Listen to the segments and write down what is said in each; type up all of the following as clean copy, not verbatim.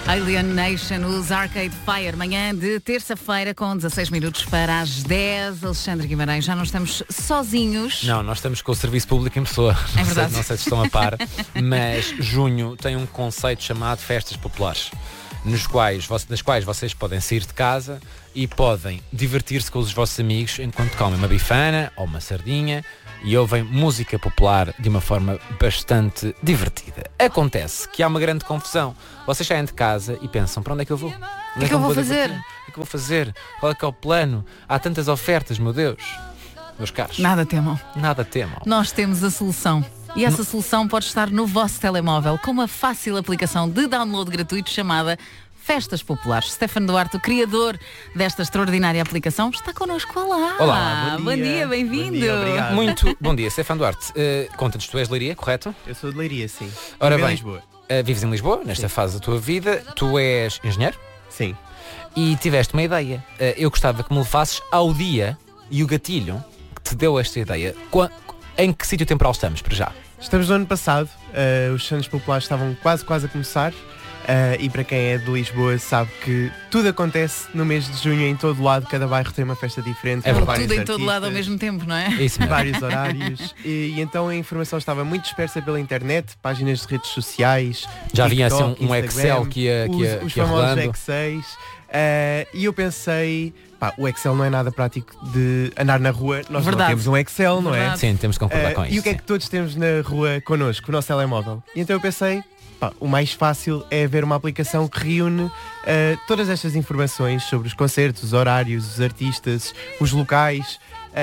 Alien Nation, os Arcade Fire, manhã de terça-feira com 16 minutos para as 10. Alexandre Guimarães, já não estamos sozinhos. Não, nós estamos com o serviço público em pessoa. É verdade. Não sei se estão a par, mas junho tem um conceito chamado Festas Populares, nas quais vocês podem sair de casa e podem divertir-se com os vossos amigos enquanto comem uma bifana ou uma sardinha e ouvem música popular de uma forma bastante divertida. Acontece que há uma grande confusão. Vocês saem de casa e pensam, para onde é que eu vou? O que é que eu vou fazer? O que é que eu vou fazer? Qual é que é o plano? Há tantas ofertas, meu Deus. Meus caros, Nada temam. nada temam. Nós temos a solução. E essa solução pode estar no vosso telemóvel com uma fácil aplicação de download gratuito chamada Festas Populares. Stefano Duarte, o criador desta extraordinária aplicação, está connosco. Olá! Olá, bom dia, bem-vindo! Bom dia, obrigado. Muito bom dia, Stefano Duarte. Conta-nos, tu és de Leiria, correto? Eu sou de Leiria, sim. Ora Vivo em bem, Lisboa. Vives em Lisboa, nesta fase da tua vida. Tu és engenheiro Sim. e tiveste uma ideia. Eu gostava que me levasses ao dia e o gatilho que te deu esta ideia. Em que sítio temporal estamos, para já? Estamos no ano passado, os Santos Populares estavam quase a começar. E para quem é de Lisboa sabe que tudo acontece no mês de junho em todo lado, cada bairro tem uma festa diferente. É com verdade. vários Tudo em todo lado ao artistas, mesmo tempo, não é? É isso mesmo. vários horários e então a informação estava muito dispersa pela internet, páginas de redes sociais. Já vinha assim TikTok, um Excel Instagram, que ia os famosos rolando. Excels. E eu pensei, o Excel não é nada prático de andar na rua, nós Verdade. não temos um Excel, não é? Verdade. Sim, temos que concordar com isso. E o que é que todos temos na rua connosco? O nosso telemóvel. E então eu pensei, o mais fácil é ver uma aplicação que reúne todas estas informações sobre os concertos, os horários, os artistas, os locais,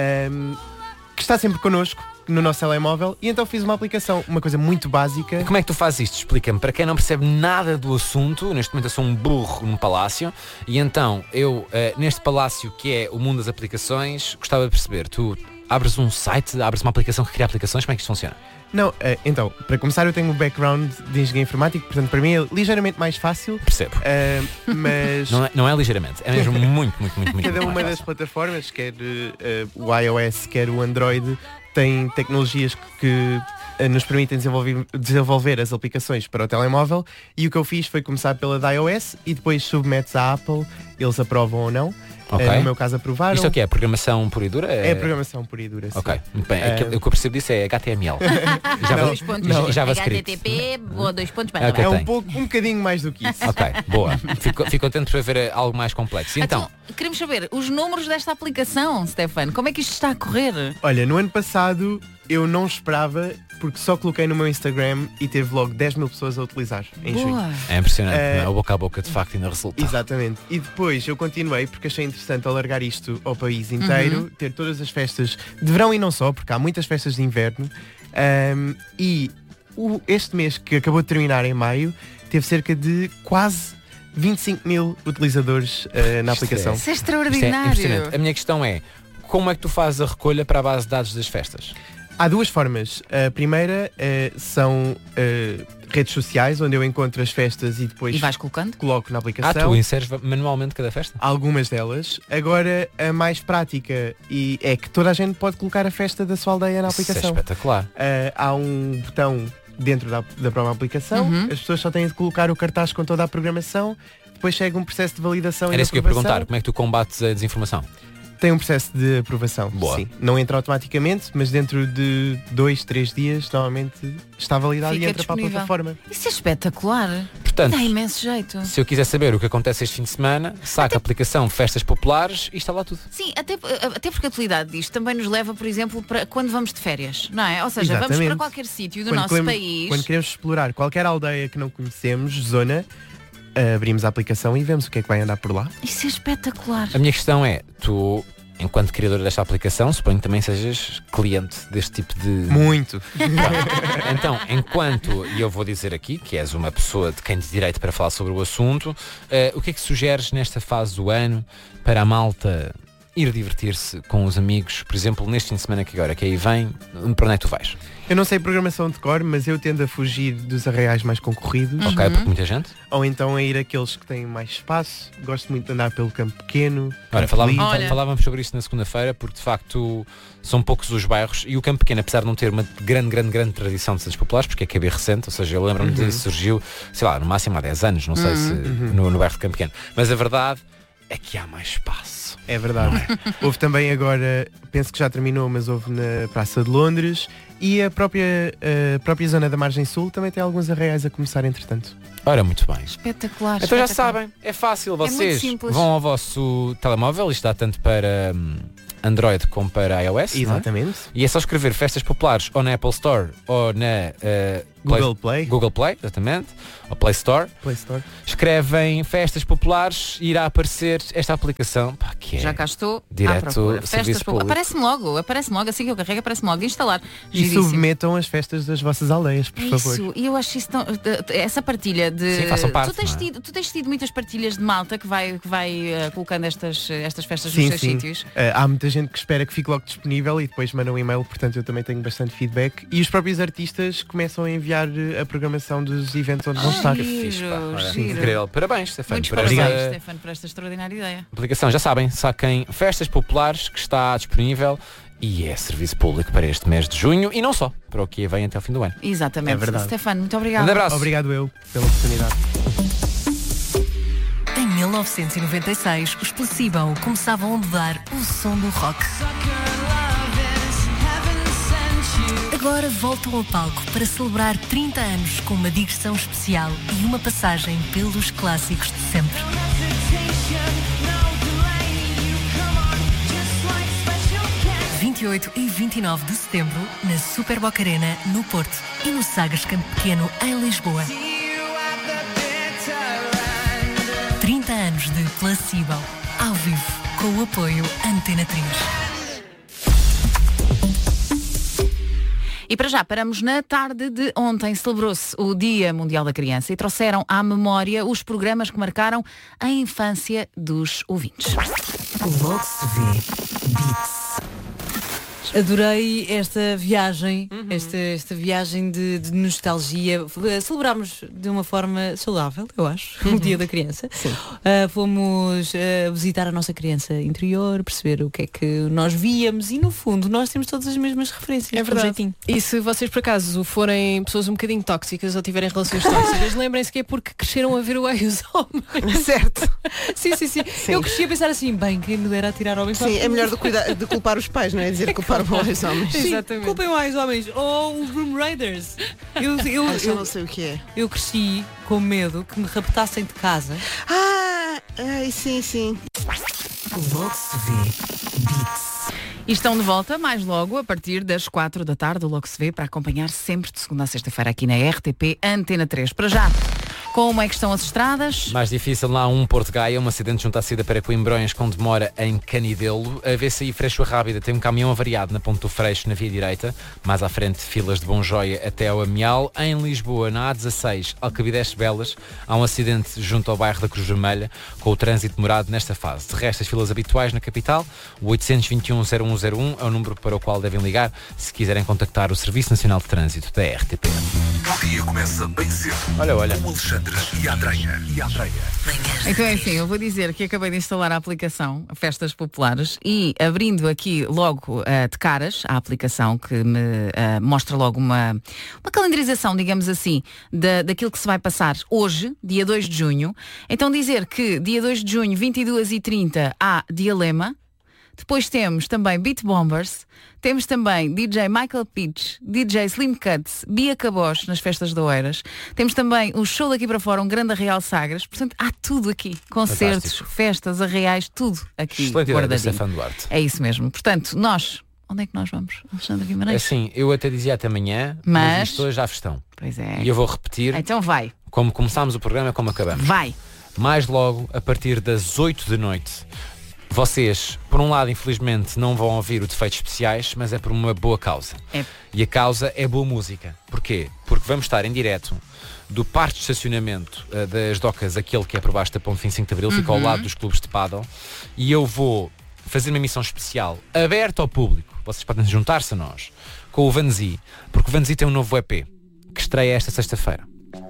que está sempre connosco no nosso telemóvel. E então fiz uma aplicação, uma coisa muito básica. Como é que tu fazes isto? Explica-me. Para quem não percebe nada do assunto, neste momento eu sou um burro num palácio e então eu, neste palácio que é o mundo das aplicações, gostava de perceber, tu abres um site, abres uma aplicação que cria aplicações, como é que isto funciona? Não, então, para começar eu tenho um background de engenharia informática, portanto para mim é ligeiramente mais fácil, Percebo. mas... Não é ligeiramente, é mesmo muito Cada mais uma das fácil. plataformas, quer o iOS, quer o Android, tem tecnologias que nos permitem desenvolver as aplicações para o telemóvel, e o que eu fiz foi começar pela da iOS e depois submetes à Apple, eles aprovam ou não. Ok. No meu caso aprovaram. Isto é o que é? Programação pura e dura? É programação pura e dura, sim. Ok, muito bem. O que eu percebo disso é HTML. Java- Dois pontos. e JavaScript. HTTP, boa, dois pontos, É o que É eu um tenho. bocadinho mais do que isso. Ok, boa. Fico contente para ver algo mais complexo. E então, Queremos saber os números desta aplicação, Stefano. Como é que isto está a correr? Olha, no ano passado eu não esperava, porque só coloquei no meu Instagram e teve logo 10 mil pessoas a utilizar em junho. Boa. é impressionante, Eh, não é? O boca a boca de facto ainda resulta. Exatamente. E depois eu continuei porque achei interessante alargar isto ao país inteiro, ter todas as festas de verão e não só, porque há muitas festas de inverno. Este mês que acabou de terminar em maio teve cerca de quase 25 mil utilizadores na aplicação. Isso é Isto é extraordinário. impressionante. A minha questão é, como é que tu fazes a recolha para a base de dados das festas? Há duas formas. A primeira são redes sociais, onde eu encontro as festas e depois E vais colocando? coloco na aplicação. Tu inseres manualmente cada festa? Algumas delas. Agora, a mais prática é que toda a gente pode colocar a festa da sua aldeia na Isso é aplicação. espetacular. Há um botão dentro da própria aplicação. As pessoas só têm de colocar o cartaz com toda a programação. Depois segue um processo de validação e Era de isso que eu ia aprovação. perguntar, como é que tu combates a desinformação? Tem um processo de aprovação. Boa. Sim. Não entra automaticamente, mas dentro de 2, 3 dias normalmente está validado Fica e entra para a disponível. plataforma. Isso é espetacular. Portanto, Dá imenso jeito. se eu quiser saber o que acontece este fim de semana, saca a aplicação Festas Populares e está lá tudo. Sim, até porque a utilidade disto também nos leva, por exemplo, para quando vamos de férias, não é? Ou seja, vamos Exatamente. para qualquer sítio do Quando nosso país. Quando queremos explorar qualquer aldeia que não conhecemos, zona, abrimos a aplicação e vemos o que é que vai andar por lá. Isso é espetacular. A minha questão é, tu, enquanto criador desta aplicação, suponho que também sejas cliente deste tipo de... Muito. Então, e eu vou dizer aqui que és uma pessoa de quem tem direito para falar sobre o assunto, o que é que sugeres nesta fase do ano para a malta ir divertir-se com os amigos, por exemplo, neste fim de semana que agora que aí vem, para onde é que tu vais? Eu não sei programação de cor, mas eu tendo a fugir dos arraiais mais concorridos. Ok, porque muita gente. Ou então a ir àqueles que têm mais espaço. Gosto muito de andar pelo campo pequeno. Olha, campo livre. falávamos sobre isso na segunda-feira, porque de facto são poucos os bairros e o Campo Pequeno, apesar de não ter uma grande tradição de festas populares, porque é que é bem recente, ou seja, eu lembro-me de surgiu, sei lá, no máximo há 10 anos, não sei se no bairro de Campo Pequeno. Mas a verdade é que há mais espaço. É verdade. Houve também agora, penso que já terminou, mas houve na Praça de Londres e a própria zona da Margem Sul também tem alguns arraiais a começar entretanto. Ora, muito bem. Espetacular. Então já espetacular. sabem, é fácil, muito vocês simples. vão ao vosso telemóvel, isto dá tanto para Android como para iOS, não é? Exatamente. E é só escrever festas populares ou na Apple Store ou na Google Play, exatamente, ou Play Store. Play Store. Escrevem festas populares e irá aparecer esta aplicação, pá, que é Já cá estou. direto à procura. serviço Festas público. Aparece-me logo, assim que eu carrego, aparece-me logo. Instalar. E Giríssimo. submetam as festas das vossas aldeias, por favor. Isso, e eu acho isso tão, essa partilha de. Sim, façam parte, Tu tens tido muitas partilhas de malta que vai colocando estas festas Sim, nos seus sim. sítios. Há muita gente que espera que fique logo disponível e depois manda um e-mail, portanto eu também tenho bastante feedback. E os próprios artistas começam a enviar a programação dos eventos onde vão estar. Giro, Fixe, pá. Ora, giro. incrível. Parabéns, Stefano, Muitos por parabéns, esta Stefano, por esta extraordinária ideia. aplicação. Já sabem, saquem festas populares que está disponível e é serviço público para este mês de junho e não só, para o que vem até ao fim do ano. Exatamente. É verdade. Stefano, muito obrigado. Um abraço. Obrigado eu pela oportunidade. Em 1996, os Placebo começavam a mudar o som do rock. Agora voltam ao palco para celebrar 30 anos com uma digressão especial e uma passagem pelos clássicos de sempre. 28 e 29 de setembro, na Super Boca Arena, no Porto, e no Sagas Campo Pequeno, em Lisboa. 30 anos de Placebo, ao vivo, com o apoio Antena 3. E para já, paramos na tarde de ontem. Celebrou-se o Dia Mundial da Criança e trouxeram à memória os programas que marcaram a infância dos ouvintes. Logo se vê. Beats. Adorei esta viagem, esta viagem de nostalgia. Celebrámos de uma forma saudável, eu acho, o Dia da Criança. Fomos visitar a nossa criança interior, perceber o que é que nós víamos e, no fundo, nós temos todas as mesmas referências. É verdade. Jeitinho. E se vocês por acaso forem pessoas um bocadinho tóxicas ou tiverem relações tóxicas, lembrem-se que é porque cresceram a ver o Ei os Homens. Certo. Sim. Eu cresci a pensar assim, bem, quem me dera a tirar homens para Sim, a é melhor de culpar os pais, não é? Dizer culpar os homens. Sim, Exatamente. culpem mais homens. Ou os Room Raiders. Eu não sei o que é. Eu cresci com medo que me raptassem de casa. Ai, sim. Logo se vê. Beats. E estão de volta mais logo, a partir das 4 da tarde, logo se vê, para acompanhar sempre de segunda a sexta-feira aqui na RTP Antena 3. Para já, como é que estão as estradas? Mais difícil lá Porto Gaia, um acidente junto à saída para Coimbrões com demora em Canidelo. A VCI Freixo Rábida tem um caminhão avariado na Ponte do Freixo, na via direita. Mais à frente, filas de Bom Joia até ao Amial. Em Lisboa, na A16, Alcabides Belas, há um acidente junto ao bairro da Cruz Vermelha, com o trânsito demorado nesta fase. De resto, as filas habituais na capital, o 821-0101 é o número para o qual devem ligar se quiserem contactar o Serviço Nacional de Trânsito da RTP. O dia começa bem cedo. Olha. Com Alexandre e a Andreia. Então é assim, eu vou dizer que acabei de instalar a aplicação Festas Populares e abrindo aqui logo de caras a aplicação que me mostra logo uma calendarização, digamos assim, daquilo que se vai passar hoje, dia 2 de junho. Então dizer que dia 2 de junho, 22h30, há Dialema. Depois temos também Beat Bombers, temos também DJ Michael Pitch, DJ Slim Cuts, Bia Caboche nas festas de Oeiras. Temos também o show daqui para fora, um grande Arraial Sagres. Portanto, há tudo aqui. Concertos, Fantástico. festas, arraiais, tudo aqui Excelente ideia da guardadinho. Stefano Duarte. É isso mesmo. Portanto, nós, onde é que nós vamos? Alexandre É Guimarães? assim, eu até dizia até amanhã, mas isto hoje já estão. Pois é. E eu vou repetir, Então vai, como começámos o programa, como acabamos. vai. Mais logo, a partir das 8 da noite, vocês, por um lado, infelizmente, não vão ouvir o Defeitos Especiais, mas é por uma boa causa. É. E a causa é boa música. Porquê? Porque vamos estar em direto do parque de estacionamento das docas, aquele que é por baixo da Ponte 25 de Abril, fica ao lado dos clubes de pádel, e eu vou fazer uma emissão especial, aberta ao público, vocês podem juntar-se a nós com o Vanzi, porque o Vanzi tem um novo EP que estreia esta sexta-feira.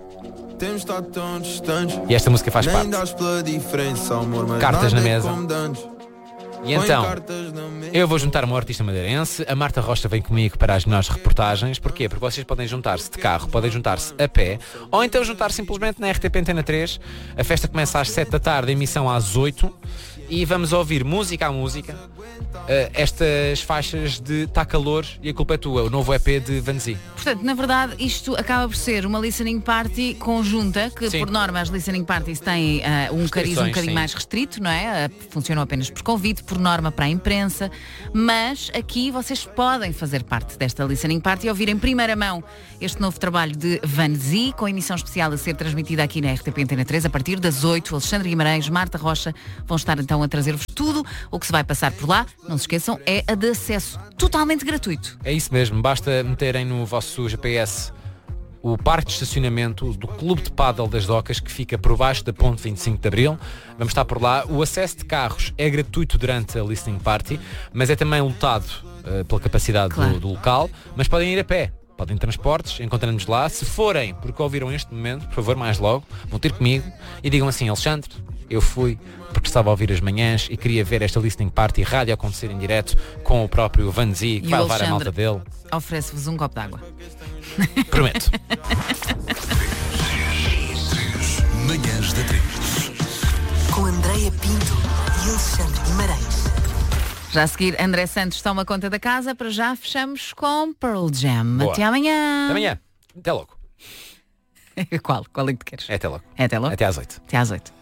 E esta música faz parte. Cartas na mesa. E então, eu vou juntar-me ao artista madeirense. A Marta Rocha vem comigo para as melhores reportagens. Porquê? Porque vocês podem juntar-se de carro, podem juntar-se a pé, ou então juntar simplesmente na RTP Antena 3. A festa começa às 7 da tarde, a emissão às 8. E vamos ouvir música a música estas faixas de Tá Calor e A Culpa é Tua, o novo EP de Vanzi. Portanto, na verdade, isto acaba por ser uma listening party conjunta, que Sim. por norma as listening parties têm um cariz um bocadinho sim. mais restrito, não é? Funcionam apenas por convite, por norma para a imprensa, mas aqui vocês podem fazer parte desta listening party e ouvir em primeira mão este novo trabalho de Vanzi, com emissão especial a ser transmitida aqui na RTP Antena 3 a partir das 8. Alexandre Guimarães, Marta Rocha vão estar então a trazer-vos tudo o que se vai passar por lá. Não se esqueçam, é a de acesso totalmente gratuito. É isso mesmo, basta meterem no vosso GPS o parque de estacionamento do Clube de Pádel das Docas, que fica por baixo da Ponte 25 de Abril. Vamos estar por lá. O acesso de carros é gratuito durante a listening party, mas é também lotado pela capacidade Claro. do local, mas podem ir a pé. Podem transportes, encontramos lá. Se forem, porque ouviram este momento, por favor, mais logo, vão ter comigo e digam assim: Alexandre, eu fui porque estava a ouvir as manhãs e queria ver esta listening party rádio acontecer em direto com o próprio Vanzi, que E vai o levar a malta Alexandre dele. oferece-vos um copo d'água. Prometo. Manhãs da 3. Com Andreia Pinto e Alexandre Guimarães. Já a seguir, André Santos toma conta da casa. Para já fechamos com Pearl Jam. Boa. Até amanhã. Até amanhã. Até logo. Qual? Qual é que tu queres? É até logo. É até logo? Até às 8. Até às 8.